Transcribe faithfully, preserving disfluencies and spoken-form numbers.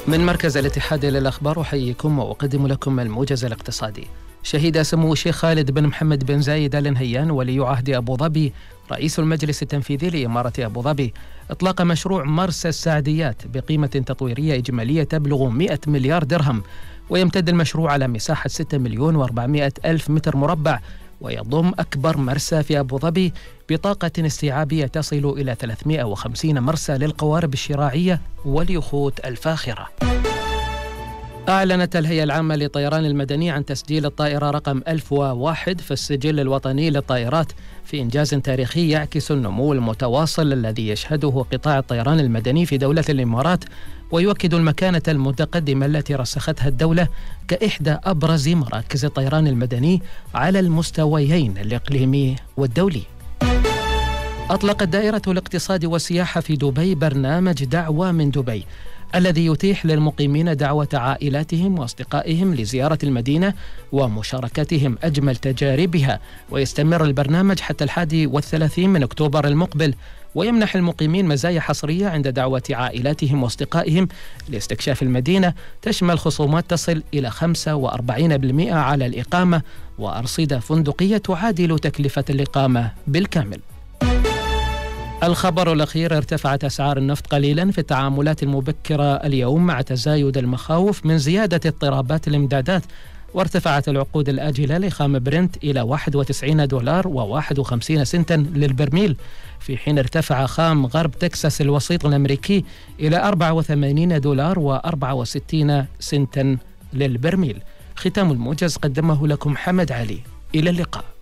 من مركز الاتحاد للأخبار أحييكم وأقدم لكم الموجز الاقتصادي. شهد سمو الشيخ خالد بن محمد بن زايد آل نهيان ولي عهد أبو ظبي رئيس المجلس التنفيذي لإمارة أبو ظبي إطلاق مشروع مرسى السعديات بقيمة تطويرية إجمالية تبلغ مئة مليار درهم، ويمتد المشروع على مساحة ستة مليون وأربعمئة ألف متر مربع، ويضم أكبر مرسى في أبو ظبي بطاقة استيعابية تصل إلى ثلاثمئة وخمسين مرسى للقوارب الشراعية واليخوت الفاخرة. أعلنت الهيئة العامة للطيران المدني عن تسجيل الطائرة رقم ألف وواحد في السجل الوطني للطائرات في إنجاز تاريخي يعكس النمو المتواصل الذي يشهده قطاع الطيران المدني في دولة الإمارات، ويؤكد المكانة المتقدمة التي رسختها الدولة كإحدى أبرز مراكز الطيران المدني على المستويين الإقليمي والدولي. أطلقت دائرة الاقتصاد والسياحة في دبي برنامج دعوة من دبي الذي يتيح للمقيمين دعوة عائلاتهم وأصدقائهم لزيارة المدينة ومشاركتهم أجمل تجاربها، ويستمر البرنامج حتى الحادي والثلاثين من أكتوبر المقبل، ويمنح المقيمين مزايا حصرية عند دعوة عائلاتهم وأصدقائهم لاستكشاف المدينة تشمل خصومات تصل إلى خمسة وأربعين بالمئة على الإقامة وأرصدة فندقية تعادل تكلفة الإقامة بالكامل. الخبر الأخير: ارتفعت أسعار النفط قليلا في التعاملات المبكرة اليوم مع تزايد المخاوف من زيادة اضطرابات الإمدادات، وارتفعت العقود الآجلة لخام برنت إلى واحد وتسعين دولار وواحد وخمسين سنتا للبرميل، في حين ارتفع خام غرب تكساس الوسيط الأمريكي إلى أربعة وثمانين دولار وأربعة وستين سنتا للبرميل. ختام الموجز قدمه لكم حمد علي، إلى اللقاء.